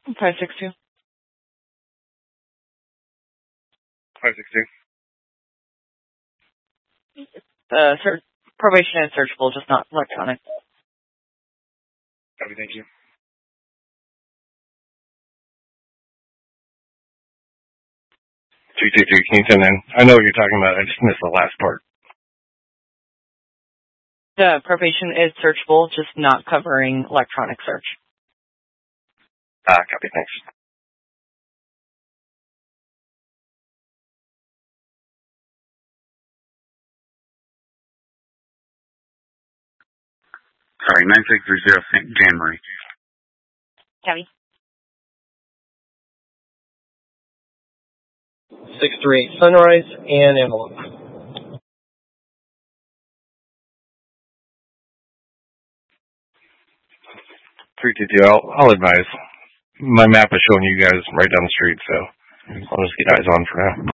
562. 562. Probation is searchable, just not electronic. Copy, thank you. 223, can you send in? I know what you're talking about, I just missed the last part. The probation is searchable, just not covering electronic search. Copy, thanks. Sorry, 9630 Jan Marie. Copy. 638 Sunrise and envelope. 322, I'll advise. My map is showing you guys right down the street, so I'll just get eyes on for now.